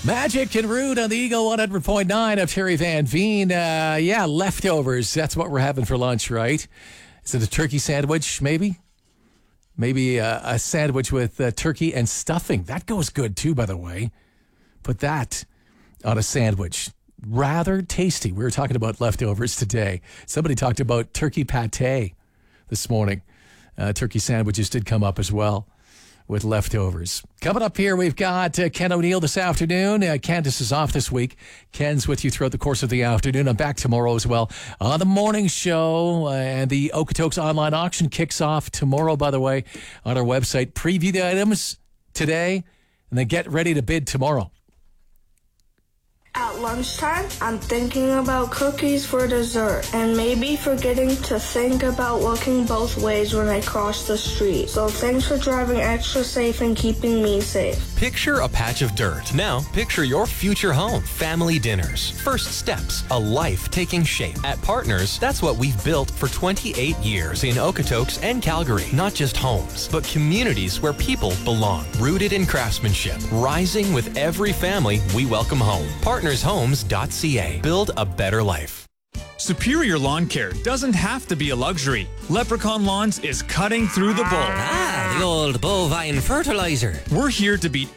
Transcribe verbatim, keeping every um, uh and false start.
Magic and Rude on the Eagle one hundred point nine of Terry Van Veen. Uh, yeah, leftovers. That's what we're having for lunch, right? Is it a turkey sandwich, maybe? Maybe a, a sandwich with uh, turkey and stuffing. That goes good, too, by the way. Put that on a sandwich. Rather tasty. We were talking about leftovers today. Somebody talked about turkey pate this morning. Uh, turkey sandwiches did come up as well with leftovers. Coming up here, we've got uh, Ken O'Neill this afternoon. Uh, Candace is off this week. Ken's with you throughout the course of the afternoon. I'm back tomorrow as well on the morning show. Uh, and the Okotoks online auction kicks off tomorrow, by the way, on our website. Preview the items today, and then get ready to bid tomorrow. At lunchtime, I'm thinking about cookies for dessert and maybe forgetting to think about looking both ways when I cross the street. So thanks for driving extra safe and keeping me safe. Picture a patch of dirt. Now, picture your future home. Family dinners. First steps. A life taking shape. At Partners, that's what we've built for twenty-eight years in Okotoks and Calgary. Not just homes, but communities where people belong. Rooted in craftsmanship. Rising with every family we welcome home. partners homes dot c a. Build a better life. Superior lawn care doesn't have to be a luxury. Leprechaun Lawns is cutting through the bull. Ah, the old bovine fertilizer. We're here to beat